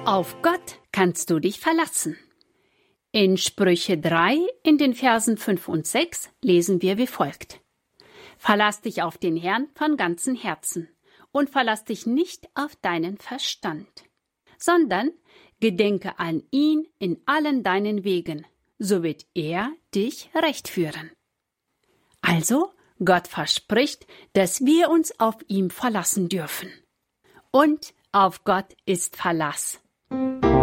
Auf Gott kannst du dich verlassen. In Sprüche 3 in den Versen 5 und 6 lesen wir wie folgt. Verlass dich auf den Herrn von ganzem Herzen und verlass dich nicht auf deinen Verstand, sondern gedenke an ihn in allen deinen Wegen, so wird er dich recht führen. Also, Gott verspricht, dass wir uns auf ihn verlassen dürfen. Und auf Gott ist Verlass.